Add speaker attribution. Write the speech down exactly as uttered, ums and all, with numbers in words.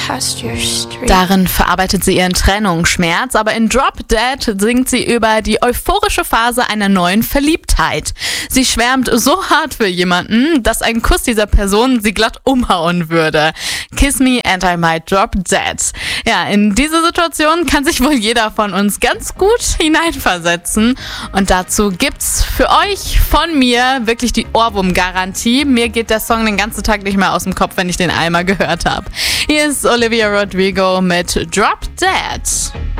Speaker 1: past your street.
Speaker 2: Darin verarbeitet sie ihren Trennungsschmerz, aber in Drop Dead singt sie über die euphorische Phase einer neuen Verliebtheit. Sie schwärmt so hart für jemanden, dass ein Kuss dieser Person sie glatt umhauen würde. Kiss me and I might drop dead. Ja, in diese Situation kann sich wohl jeder von uns ganz gut hineinversetzen. Und dazu gibt's für euch von mir wirklich die Ohrwurm-Garantie. Mir geht der Song den ganzen Tag nicht mehr aus dem Kopf, wenn ich den einmal gehört habe. Hier ist Olivia Rodrigo mit Drop Dead.